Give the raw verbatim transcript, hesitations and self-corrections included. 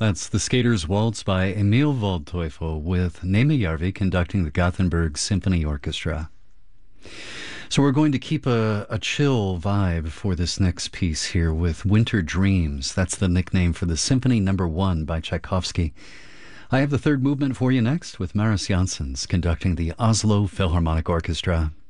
That's The Skater's Waltz by Emil Waldteufel with Nejmejärvi conducting the Gothenburg Symphony Orchestra. So we're going to keep a, a chill vibe for this next piece here with Winter Dreams. That's the nickname for the Symphony Number One by Tchaikovsky. I have the third movement for you next with Maris Janssens conducting the Oslo Philharmonic Orchestra.